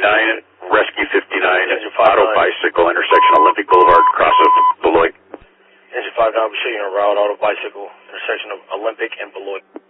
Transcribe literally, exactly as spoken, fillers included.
fifty-nine, Rescue fifty-nine, Engine five Auto nine. Bicycle, intersection Olympic Boulevard, cross of Beloit. Engine five nine, we show you en route, auto bicycle, intersection of Olympic and Beloit.